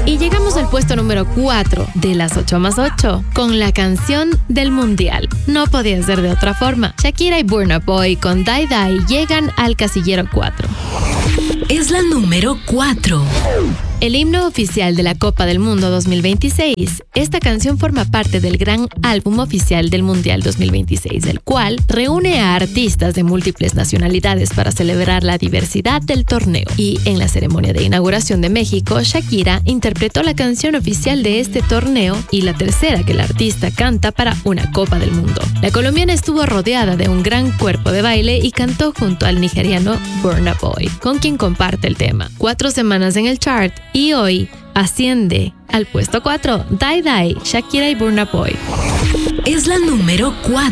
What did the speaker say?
Y llegamos al puesto número 4 de las 8 más 8, con la canción del Mundial. No podía ser de otra forma. Shakira y Burna Boy con Die Die llegan al casillero 4. Es la número 4. El himno oficial de la Copa del Mundo 2026. Esta canción forma parte del gran álbum oficial del Mundial 2026, el cual reúne a artistas de múltiples nacionalidades para celebrar la diversidad del torneo. Y en la ceremonia de inauguración de México, Shakira interpretó la canción oficial de este torneo y la tercera que la artista canta para una Copa del Mundo. La colombiana estuvo rodeada de un gran cuerpo de baile y cantó junto al nigeriano Burna Boy, con quien comparte el tema. 4 semanas en el chart y hoy asciende al puesto 4, Die Die, Shakira y Burna Boy. Es la número 4.